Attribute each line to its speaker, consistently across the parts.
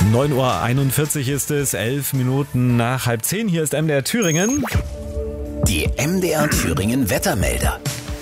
Speaker 1: 9:41 Uhr ist es, 11 Minuten nach 9:30. Hier ist MDR Thüringen.
Speaker 2: Die MDR Thüringen Wettermelder.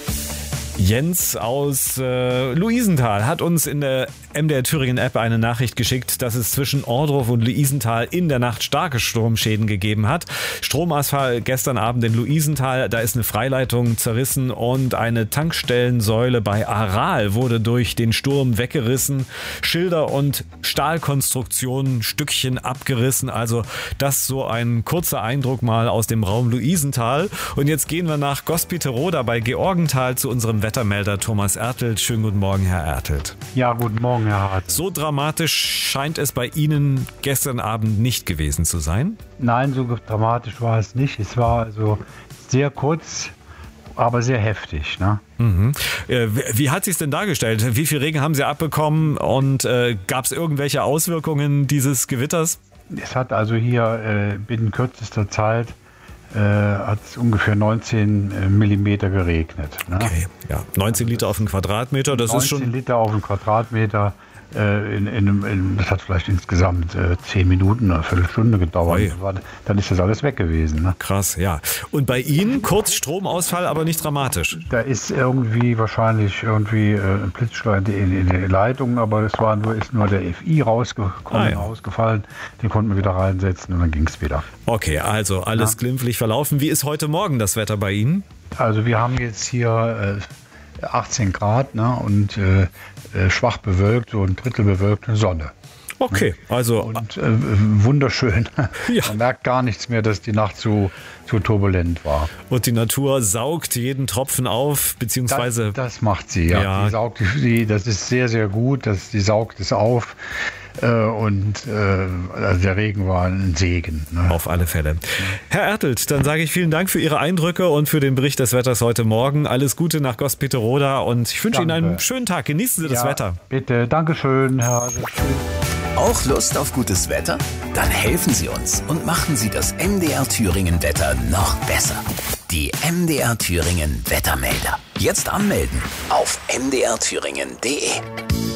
Speaker 1: Jens aus Luisenthal hat uns in der MDR Thüringen App eine Nachricht geschickt, dass es zwischen Ohrdruf und Luisenthal in der Nacht starke Sturmschäden gegeben hat. Stromausfall gestern Abend in Luisenthal, da ist eine Freileitung zerrissen und eine Tankstellensäule bei Aral wurde durch den Sturm weggerissen. Schilder und Stahlkonstruktionen Stückchen abgerissen. Also das so ein kurzer Eindruck mal aus dem Raum Luisenthal. Und jetzt gehen wir nach Gospiterode bei Georgenthal zu unserem Wettermelder Thomas Ertelt. Schönen guten Morgen, Herr Ertelt.
Speaker 3: Ja, guten Morgen, Herr Hart.
Speaker 1: So dramatisch scheint es bei Ihnen gestern Abend nicht gewesen zu sein?
Speaker 3: Nein, so dramatisch war es nicht. Es war also sehr kurz, aber sehr heftig. Ne?
Speaker 1: Mhm. Wie hat sich es denn dargestellt? Wie viel Regen haben Sie abbekommen und gab es irgendwelche Auswirkungen dieses Gewitters?
Speaker 3: Es hat also hier binnen kürzester Zeit hat es ungefähr 19 Millimeter geregnet. Ne?
Speaker 1: Okay, ja. 19 Liter auf einen Quadratmeter, das ist schon...
Speaker 3: 19 Liter auf einen Quadratmeter, das hat vielleicht insgesamt 10 Minuten oder eine Viertelstunde gedauert. Dann ist das alles weg gewesen. Ne?
Speaker 1: Krass, ja. Und bei Ihnen kurz Stromausfall, aber nicht dramatisch?
Speaker 3: Da ist wahrscheinlich ein Blitzschlag in der Leitung, aber ist nur der FI rausgefallen. Den konnten wir wieder reinsetzen und dann ging es wieder.
Speaker 1: Okay, also alles glimpflich verlaufen. Wie ist heute Morgen das Wetter bei Ihnen?
Speaker 3: Also wir haben jetzt hier 18 Grad, ne, und schwach bewölkt, so ein Drittel bewölkte Sonne.
Speaker 1: Okay, also...
Speaker 3: Und wunderschön. Ja. Man merkt gar nichts mehr, dass die Nacht so turbulent war.
Speaker 1: Und die Natur saugt jeden Tropfen auf, beziehungsweise...
Speaker 3: Das macht sie, ja. Das ist sehr, sehr gut, die saugt es auf. Also der Regen war ein Segen. Ne?
Speaker 1: Auf alle Fälle. Herr Ertelt, dann sage ich vielen Dank für Ihre Eindrücke und für den Bericht des Wetters heute Morgen. Alles Gute nach Gospiterode und ich wünsche Ihnen einen schönen Tag. Genießen Sie das Wetter.
Speaker 3: Bitte, Dankeschön, Herr Hase.
Speaker 2: Auch Lust auf gutes Wetter? Dann helfen Sie uns und machen Sie das MDR Thüringen Wetter noch besser. Die MDR Thüringen Wettermelder. Jetzt anmelden auf mdrthüringen.de.